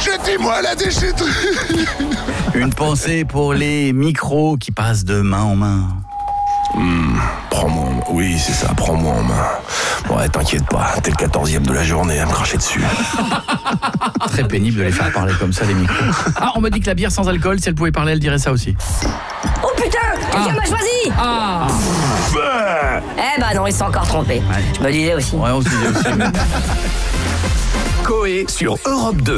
Jetez-moi à la déchetterie. Une pensée pour les micros qui passent de main en main. Prends-moi en main. Oui, c'est ça, prends-moi en main. Ouais, t'inquiète pas, t'es le 14e de la journée à me cracher dessus. Très pénible de les faire parler comme ça, les micros. Ah, on m'a dit que la bière sans alcool, si elle pouvait parler, elle dirait ça aussi. Oh putain, quelqu'un m'a choisi. Ah. Eh bah non, ils sont encore trompés. Ouais. Je me disais aussi. Ouais, on se disait aussi. Coé sur Europe 2.